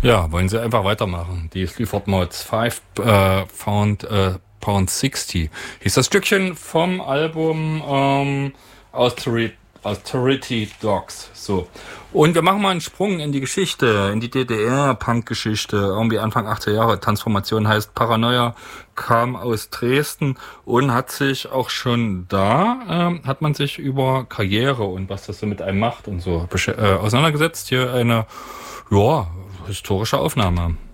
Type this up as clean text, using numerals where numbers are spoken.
Ja, wollen Sie einfach weitermachen. Die Sleaford Mods 5 Pound 60 hieß das Stückchen vom Album Austerity Dogs. So. Und wir machen mal einen Sprung in die Geschichte, in die DDR-Punk-Geschichte, irgendwie Anfang 80er Jahre. Transformation heißt Paranoia, kam aus Dresden und hat sich auch schon hat man sich über Karriere und was das so mit einem macht und so auseinandergesetzt. Hier eine, ja, historische Aufnahme.